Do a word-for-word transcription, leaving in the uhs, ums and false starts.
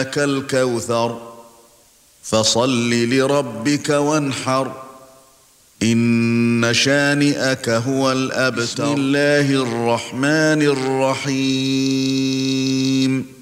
الكوثر فصل لربك وانحر إن شانئك هو الأبتر. بسم الله الرحمن الرحيم